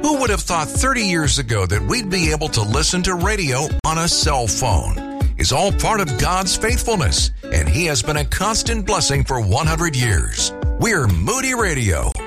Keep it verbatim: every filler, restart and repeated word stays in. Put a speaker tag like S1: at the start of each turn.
S1: Who would have thought thirty years ago that we'd be able to listen to radio on a cell phone? It's all part of God's faithfulness, and He has been a constant blessing for one hundred years. We're Moody Radio.